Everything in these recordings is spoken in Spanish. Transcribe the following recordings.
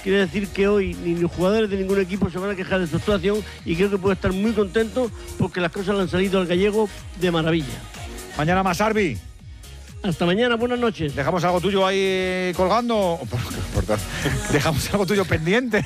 quiere decir que hoy ni los jugadores de ningún equipo se van a quejar de su actuación y creo que puede estar muy contento porque las cosas le han salido al gallego de maravilla. Mañana más, Arbi. Hasta mañana, buenas noches. ¿Dejamos algo tuyo ahí colgando? Dejamos algo tuyo pendiente.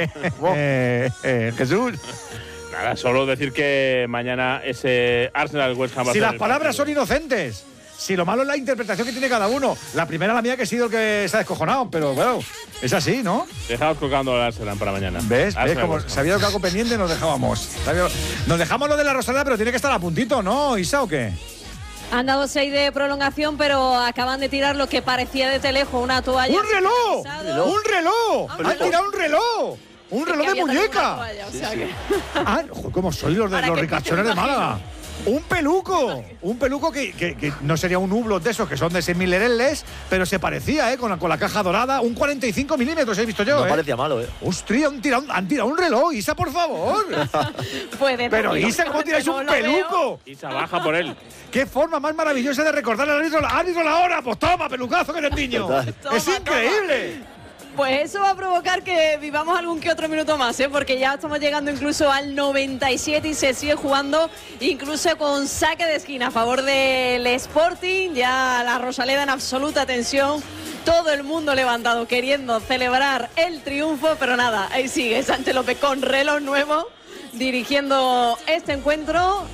Jesús. Nada, solo decir que mañana ese Arsenal West Ham va a Si ser las palabras son inocentes. Si lo malo es la interpretación que tiene cada uno. La primera, la mía, que he sido el que se ha descojonado. Pero bueno, es así, ¿no? Dejamos colgando el Arsenal para mañana. ¿Ves? Como sabía que algo pendiente nos dejábamos. Nos dejamos lo de la Rosaleda, pero tiene que estar a puntito, ¿no, Isa, o qué? Han dado 6 de prolongación, pero acaban de tirar lo que parecía de Telejo, una toalla. ¡Un reloj! ¡Un reloj! ¡Han tirado un reloj! ¡Un reloj de muñeca! Toalla, o sea que... ¿Cómo sois los ricachones de Málaga? Un peluco que no sería un Hublot de esos que son de 6.000 lereles, pero se parecía, con la caja dorada, un 45 milímetros he visto yo. No parecía malo, ¡Hostia, han tirado un reloj! ¡Isa, por favor! Pero Isa, ¿cómo tiráis un peluco? Isa, baja por él. ¡Qué forma más maravillosa de recordar al árbitro la hora! ¡Pues toma, pelucazo, que eres niño! ¡Es increíble! Pues eso va a provocar que vivamos algún que otro minuto más, porque ya estamos llegando incluso al 97 y se sigue jugando incluso con saque de esquina a favor del Sporting. Ya la Rosaleda en absoluta tensión. Todo el mundo levantado queriendo celebrar el triunfo, pero nada, ahí sigue Sánchez López con reloj nuevo dirigiendo este encuentro.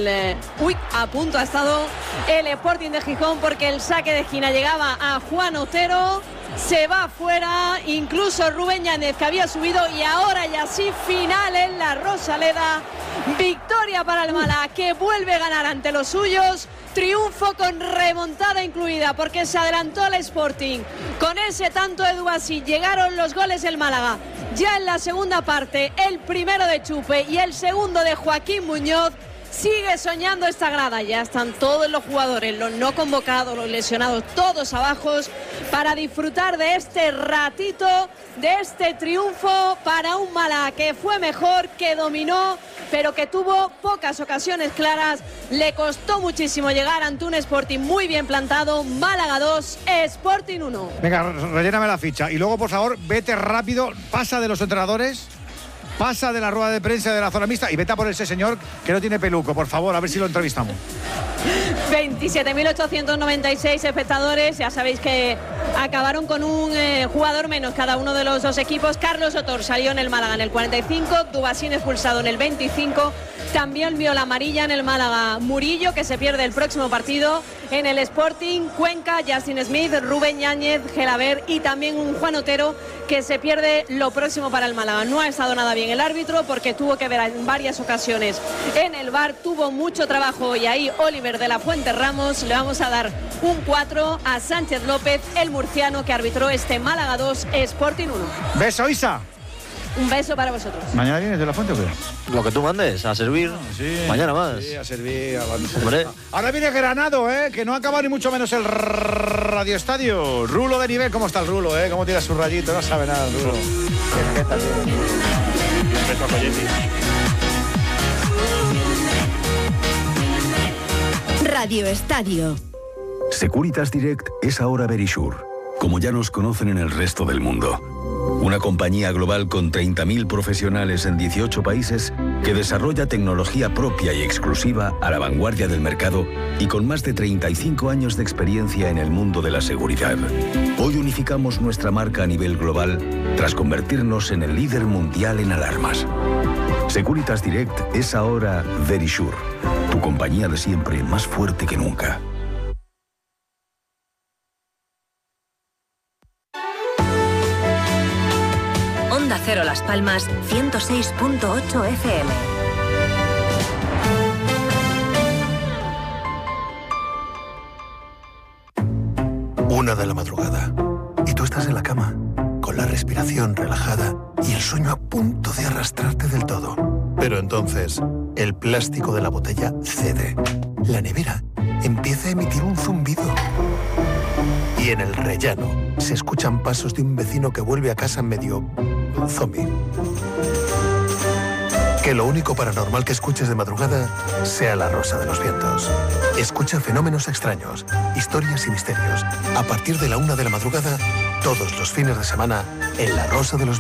A punto ha estado el Sporting de Gijón porque el saque de esquina llegaba a Juan Otero. Se va fuera, incluso Rubén Yáñez, que había subido, y ahora ya sí, final en la Rosaleda. Victoria para el Málaga, que vuelve a ganar ante los suyos. Triunfo con remontada incluida, porque se adelantó al Sporting. Con ese tanto de Dubassi llegaron los goles del Málaga. Ya en la segunda parte, el primero de Chupe y el segundo de Joaquín Muñoz. Sigue soñando esta grada, ya están todos los jugadores, los no convocados, los lesionados, todos abajo para disfrutar de este ratito, de este triunfo para un Málaga que fue mejor, que dominó, pero que tuvo pocas ocasiones claras. Le costó muchísimo llegar ante un Sporting muy bien plantado. Málaga 2, Sporting 1. Venga, relléname la ficha y luego, por favor, vete rápido, pasa de los entrenadores. Pasa de la rueda de prensa de la zona mixta y vete a por ese señor que no tiene peluco, por favor, a ver si lo entrevistamos. 27.896 espectadores, ya sabéis que acabaron con un jugador menos cada uno de los dos equipos. Carlos Otor salió en el Málaga en el 45, Dubasín expulsado en el 25, también vio la amarilla en el Málaga Murillo, que se pierde el próximo partido. En el Sporting, Cuenca, Justin Smith, Rubén Yáñez, Gelaber y también un Juan Otero, que se pierde lo próximo para el Málaga. No ha estado nada bien el árbitro porque tuvo que ver en varias ocasiones en el VAR, tuvo mucho trabajo y ahí Oliver de la Fuente Ramos. Le vamos a dar un 4 a Sánchez López, el murciano que arbitró este Málaga 2, Sporting 1. Beso, Isa. Un beso para vosotros. ¿Mañana vienes de la Fuente o qué? Lo que tú mandes, a servir. Sí, mañana más. Sí, a servir. Hombre. Ahora viene Granado, que no acaba ni mucho menos el Radio Estadio. Rulo de nivel, ¿cómo está el Rulo, ¿Cómo tira su rayito? No sabe nada el Rulo. ¿Qué tal? Radio Estadio. Securitas Direct es ahora Verisure, como ya nos conocen en el resto del mundo. Una compañía global con 30.000 profesionales en 18 países que desarrolla tecnología propia y exclusiva a la vanguardia del mercado y con más de 35 años de experiencia en el mundo de la seguridad. Hoy unificamos nuestra marca a nivel global tras convertirnos en el líder mundial en alarmas. Securitas Direct es ahora Verisure, tu compañía de siempre más fuerte que nunca. Onda Cero Las Palmas, 106.8 FM. Una de la madrugada y tú estás en la cama, con la respiración relajada y el sueño a punto de arrastrarte del todo. Pero entonces, el plástico de la botella cede. La nevera empieza a emitir un zumbido. Y en el rellano se escuchan pasos de un vecino que vuelve a casa medio zombie. Que lo único paranormal que escuches de madrugada sea la Rosa de los Vientos. Escucha fenómenos extraños, historias y misterios. A partir de la 1 de la madrugada, todos los fines de semana, en la Rosa de los Vientos.